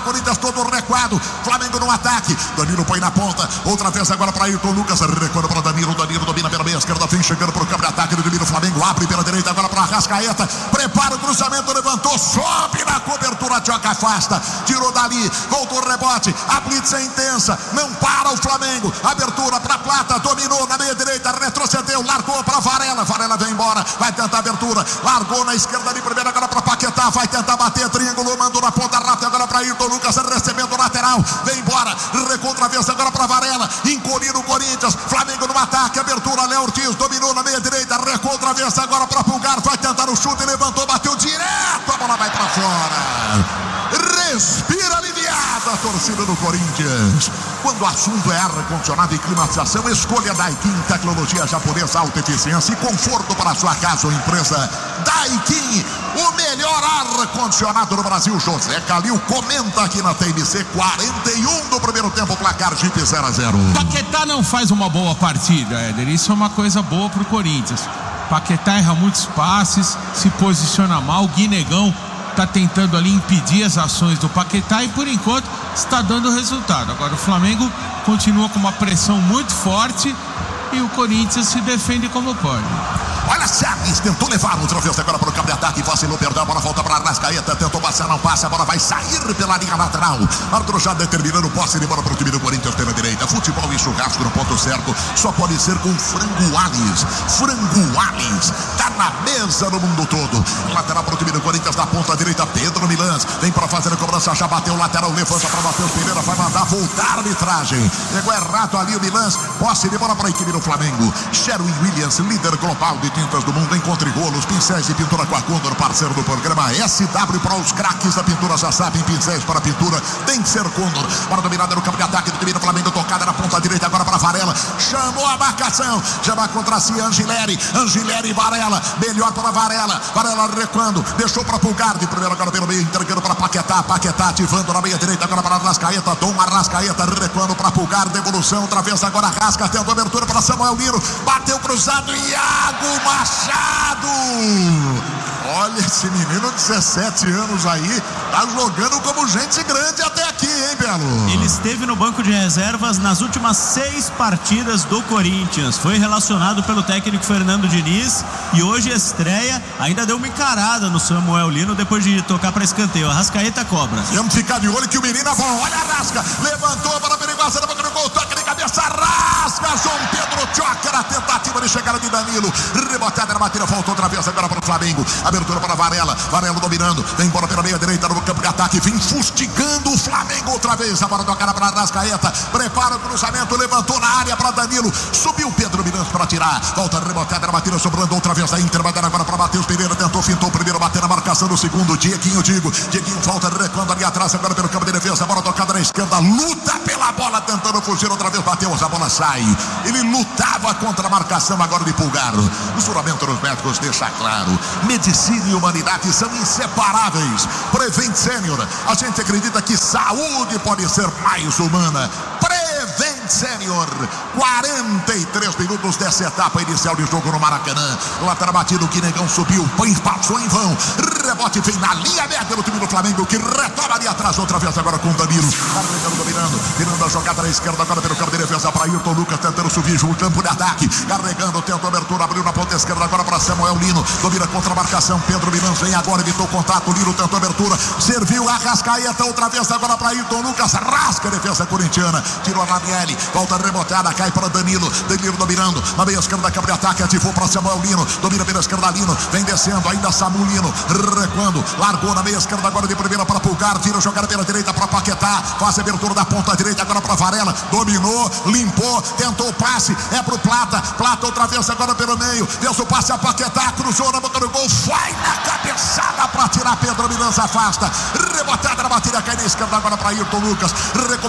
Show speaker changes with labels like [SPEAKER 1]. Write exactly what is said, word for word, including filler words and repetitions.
[SPEAKER 1] Corinthians todo recuado, Flamengo no ataque, Danilo põe na ponta, outra vez agora para Ayrton Lucas, recuando para Danilo, Danilo domina pela meia esquerda, vem chegando para o campo de ataque do domínio, Flamengo abre pela direita agora para Arrascaeta, prepara o cruzamento, levantou, sobe na cobertura, Tioca afasta, tirou dali, voltou o rebote, a blitz é intensa, não para o Flamengo, abertura para Plata, dominou na meia direita, retrocedeu, largou para Varela, Varela vem embora, vai tentar abertura, largou na esquerda ali, primeiro agora para Paquetá, vai tentar bater, triângulo, mandou na ponta rápida agora para Ayrton Lucas, recebendo o lateral, vem embora, recontra a vez agora para Varela, encolhido o Corinthians, Flamengo no ataque, abertura, Léo Ortiz, dominou na meia direita, recontra a vez agora para Pulgar, vai tentar o chute, levantou, bateu direto, a bola vai para fora, respira aliviada a torcida do Corinthians. Quando o assunto é ar-condicionado e climatização, escolha Daikin, tecnologia japonesa, alta eficiência e conforto para sua casa ou empresa. Daikin, o melhor ar-condicionado do Brasil. José Calil comenta aqui na T M C, quarenta e um do primeiro tempo, placar Jeep zero a zero.
[SPEAKER 2] Paquetá não faz uma boa partida, Éder, isso é uma coisa boa pro Corinthians. Paquetá erra muitos passes, se posiciona mal, o Guinegão está tentando ali impedir as ações do Paquetá e por enquanto está dando resultado. Agora o Flamengo continua com uma pressão muito forte e o Corinthians se defende como pode.
[SPEAKER 1] Olha, Sernes tentou levar outra vez agora para o campo de ataque, vacilou, perdeu a bola, volta para Arrascaeta, tentou passar, não passa, a bola vai sair pela linha lateral. Arthur já determinando o posse de bola para o time do Corinthians pela direita. Futebol e churrasco no ponto certo, só pode ser com Frango Alves. Frango Alves, tá na mesa no mundo todo. Lateral para o time do Corinthians na ponta direita, Pedro Milans, vem para fazer a cobrança, já bateu o lateral, levanta para Matheus Pereira, vai mandar voltar a arbitragem. Pegou errado ali o Milans, posse de bola para a equipe do Flamengo. Sherwin Williams, líder global de tintas do mundo, encontre rolos, pincéis e pintura com a Condor, parceiro do programa S W para os craques da pintura, já sabem, pincéis para pintura, tem que ser Condor. Para dominada no campo de ataque do time do Flamengo, tocada na ponta direita agora para Varela, chamou a marcação, chama contra si Angileri, Angileri e Varela, melhor para Varela, Varela recuando, deixou para Pulgar, de primeiro agora pelo meio, entregando para Paquetá, Paquetá ativando na meia direita agora para Arrascaeta, Dom Arrascaeta recuando para Pulgar, devolução, outra vez agora Arrasca, tendo abertura para Samuel Lino, bateu cruzado, Iago Machado. Olha esse menino, dezessete anos aí, tá jogando como gente grande até aqui, hein, Belo?
[SPEAKER 3] Ele esteve no banco de reservas nas últimas seis partidas do Corinthians, foi relacionado pelo técnico Fernando Diniz e hoje estreia, ainda deu uma encarada no Samuel Lino depois de tocar para escanteio. Arrascaeta cobra.
[SPEAKER 1] Vamos ficar de olho que o menino é bom. Olha a Arrasca, levantou para a perigosa, depois do gol, toque de cabeça, Arrasca, João Pedro Tchoca, a tentativa de chegada de Danilo, rebotada na bateria, voltou outra vez agora para o Flamengo, abertura para Varela, Varela dominando, vem embora pela meia direita no campo de ataque, vem fustigando o Flamengo outra vez, a bola tocada para Arrascaeta, prepara o cruzamento, levantou na área para Danilo, subiu Pedro Milans para tirar, volta rebotada na bateria, sobrando outra vez a Inter, vai dar agora para Matheus Pereira, tentou, fintou o primeiro, bater na marcação do segundo, Dieguinho, digo, Dieguinho volta recuando ali atrás, agora pelo campo de defesa, a bola tocada na esquerda, luta pela bola, tentando fugir outra vez, bateu, a bola sai, ele lutava contra a marcação agora de Pulgar, o juramento dos médicos deixa claro, medicina e humanidade são inseparáveis. Prevent Senior, a gente acredita que saúde pode ser mais humana. Prevent Senior, quarenta e três minutos dessa etapa inicial de jogo no Maracanã. Lateral batido, o Guinegão subiu, passou em vão, rebote vem na linha média do time do Flamengo, que retoma ali atrás outra vez agora com o Danilo, carregando, dominando, virando a jogada na esquerda agora pelo campo de defesa para Ayrton Lucas, tentando subir o campo de ataque, carregando, tentou abertura, abriu na ponta esquerda agora para Samuel Lino, domina contra a marcação, Pedro Milans vem agora, evitou contato, Lino tentou abertura, serviu a Arrascaeta outra vez agora para Ayrton Lucas, rasca a defesa corintiana, tirou a Ranieri, volta rebotada, cai para Danilo, Danilo dominando, na meia esquerda campo de ataque, ativou para Samuel Lino, domina pela esquerda Lino, vem descendo, ainda Samuel Lino, recuando, largou na meia esquerda agora de primeira para Pulgar, tira a jogada pela direita para Paquetá, faz a abertura da ponta direita agora para Varela, dominou, limpou, tentou o passe, é pro Plata, Plata outra vez agora pelo meio, deu o passe a Paquetá, cruzou na boca do gol, vai na cabeçada para tirar, Pedro Milans afasta, rebotada na batida, cai na esquerda agora para Ayrton Lucas,